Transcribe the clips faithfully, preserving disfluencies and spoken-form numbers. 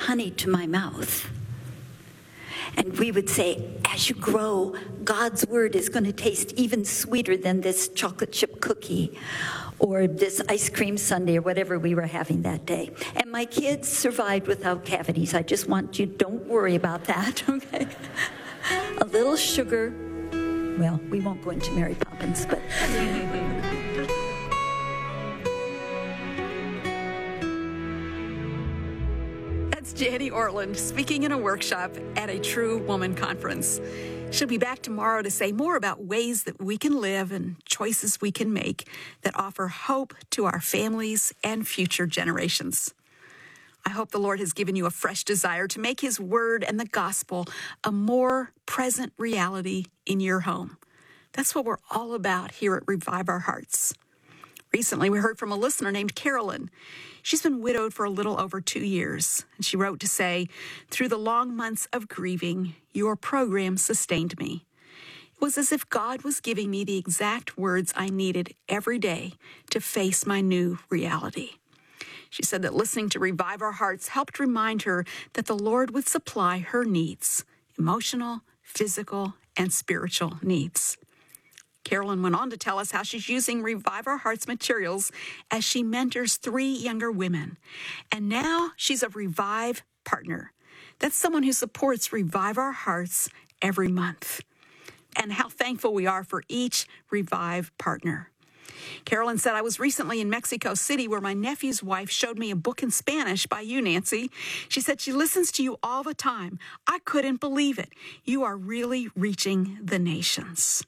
honey to my mouth. And we would say, as you grow, God's word is going to taste even sweeter than this chocolate chip cookie or this ice cream sundae or whatever we were having that day. And my kids survived without cavities. I just want you, don't worry about that, okay? A little sugar. Well, we won't go into Mary Poppins, but... Janie Ortland speaking in a workshop at a True Woman Conference. She'll be back tomorrow to say more about ways that we can live and choices we can make that offer hope to our families and future generations. I hope the Lord has given you a fresh desire to make His Word and the gospel a more present reality in your home. That's what we're all about here at Revive Our Hearts. Recently, we heard from a listener named Carolyn. She's been widowed for a little over two years, and she wrote to say, "Through the long months of grieving, your program sustained me. It was as if God was giving me the exact words I needed every day to face my new reality." She said that listening to Revive Our Hearts helped remind her that the Lord would supply her needs, emotional, physical, and spiritual needs. Carolyn went on to tell us how she's using Revive Our Hearts materials as she mentors three younger women. And now she's a Revive partner. That's someone who supports Revive Our Hearts every month. And how thankful we are for each Revive partner. Carolyn said, "I was recently in Mexico City where my nephew's wife showed me a book in Spanish by you, Nancy. She said she listens to you all the time. I couldn't believe it. You are really reaching the nations."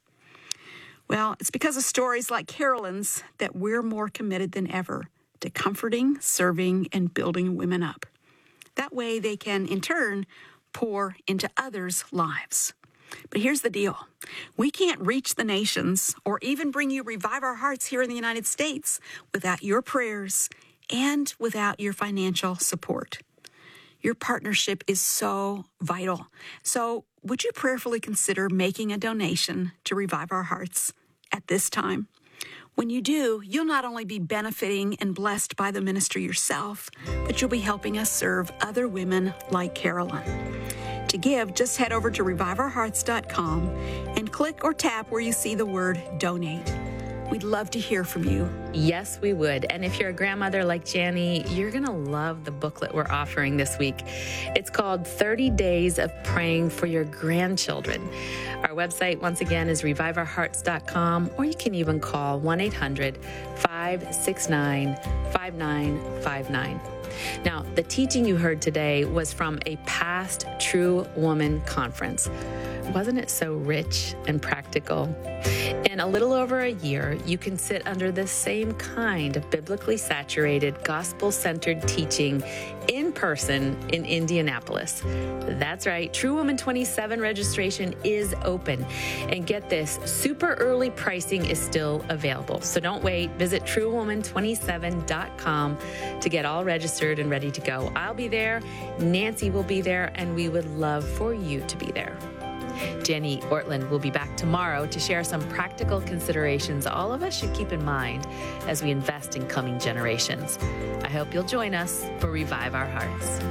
Well, it's because of stories like Carolyn's that we're more committed than ever to comforting, serving, and building women up. That way they can, in turn, pour into others' lives. But here's the deal. We can't reach the nations or even bring you Revive Our Hearts here in the United States without your prayers and without your financial support. Your partnership is so vital. So would you prayerfully consider making a donation to Revive Our Hearts at this time? When you do, you'll not only be benefiting and blessed by the ministry yourself, but you'll be helping us serve other women like Carolyn. To give, just head over to revive our hearts dot com and click or tap where you see the word donate. We'd love to hear from you. Yes, we would. And if you're a grandmother like Janie, you're going to love the booklet we're offering this week. It's called thirty days of Praying for Your Grandchildren. Our website, once again, is revive our hearts dot com, or you can even call one eight hundred, five six nine, five nine five nine. Now, the teaching you heard today was from a past True Woman Conference. Wasn't it so rich and practical? In a little over a year, you can sit under the same kind of biblically saturated, gospel-centered teaching in person in Indianapolis. That's right, True Woman twenty-seven registration is open. And get this, super early pricing is still available. So don't wait. Visit true woman twenty-seven dot com to get all registered and ready to go. I'll be there, Nancy will be there, and we would love for you to be there. Jenny Ortland will be back tomorrow to share some practical considerations all of us should keep in mind as we invest in coming generations. I hope you'll join us for Revive Our Hearts.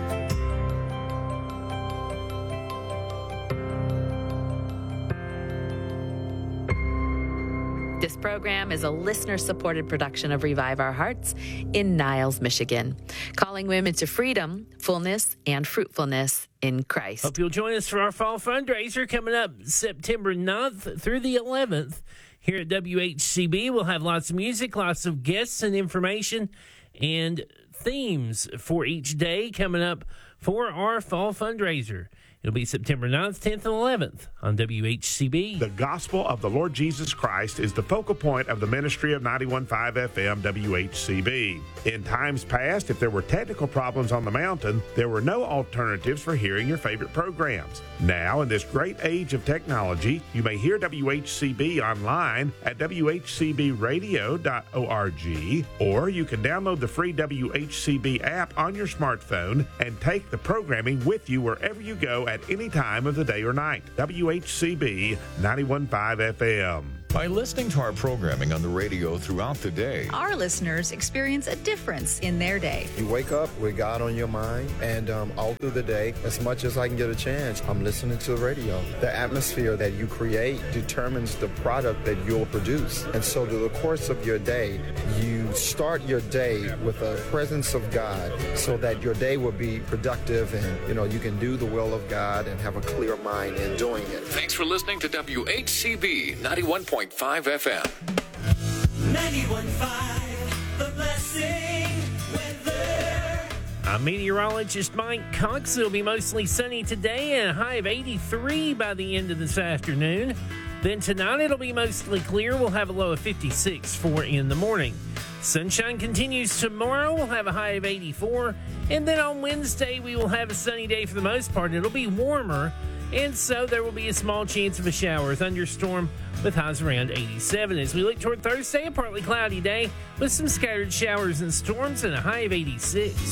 This program is a listener-supported production of Revive Our Hearts in Niles, Michigan, calling women to freedom, fullness, and fruitfulness in Christ. Hope you'll join us for our fall fundraiser coming up September ninth through the eleventh here at W H C B. We'll have lots of music, lots of guests and information, and themes for each day coming up for our fall fundraiser. It'll be September ninth, tenth, and eleventh on W H C B. The gospel of the Lord Jesus Christ is the focal point of the ministry of ninety-one point five F M W H C B. In times past, if there were technical problems on the mountain, there were no alternatives for hearing your favorite programs. Now, in this great age of technology, you may hear W H C B online at w h c b radio dot org, or you can download the free W H C B app on your smartphone and take the programming with you wherever you go at any time of the day or night. W H C B ninety-one point five F M. By listening to our programming on the radio throughout the day, our listeners experience a difference in their day. You wake up with God on your mind, and um, all through the day, as much as I can get a chance, I'm listening to the radio. The atmosphere that you create determines the product that you'll produce. And so through the course of your day, you start your day with a presence of God so that your day will be productive and, you know, you can do the will of God and have a clear mind in doing it. Thanks for listening to W H C B ninety-one point five F M. ninety-one point five, The Blessing weather. I'm meteorologist Mike Cox. It'll be mostly sunny today and a high of eighty-three by the end of this afternoon. Then tonight it'll be mostly clear. We'll have a low of fifty-six for in the morning. Sunshine continues tomorrow. We'll have a high of eighty-four. And then on Wednesday, we will have a sunny day for the most part. It'll be warmer. And so there will be a small chance of a shower or thunderstorm with highs around eighty-seven. As we look toward Thursday, a partly cloudy day with some scattered showers and storms and a high of eighty-six.